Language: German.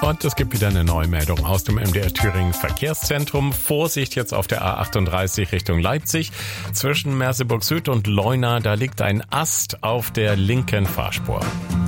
Und es gibt wieder eine Neumeldung aus dem MDR Thüringen Verkehrszentrum. Vorsicht jetzt auf der A38 Richtung Leipzig. Zwischen Merseburg Süd und Leuna, da liegt ein Ast auf der linken Fahrspur.